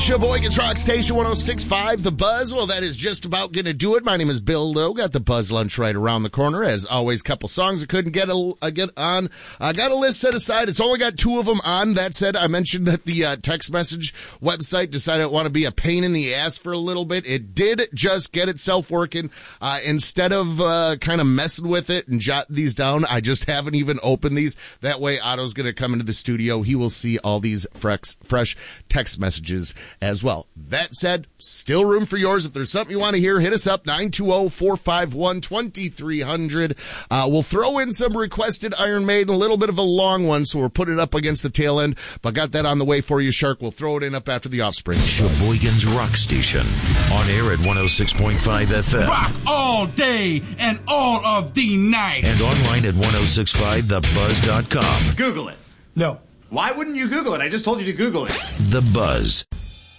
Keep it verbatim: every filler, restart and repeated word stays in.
Sheboygan's Rock Station one oh six point five, The Buzz. Well, that is just about going to do it. My name is Bill Lowe. Got the Buzz Lunch right around the corner. As always, couple songs I couldn't get a, a get on. I got a list set aside. It's only got two of them on. That said, I mentioned that the uh, text message website decided it want to be a pain in the ass for a little bit. It did just get itself working. Uh, instead of uh, kind of messing with it and jot these down, I just haven't even opened these. That way, Otto's going to come into the studio. He will see all these fresh, fresh text messages as well. That said, still room for yours. If there's something you want to hear, hit us up, nine two zero, four five one, two three zero zero. Uh, we'll throw in some requested Iron Maiden, a little bit of a long one, so we'll put it up against the tail end, but got that on the way for you, Shark. We'll throw it in up after the Offspring. Sheboygan's Rock Station, on air at one oh six point five F M. Rock all day and all of the night. And online at ten sixty-five the buzz dot com. Google it. No. Why wouldn't you Google it? I just told you to Google it. The Buzz.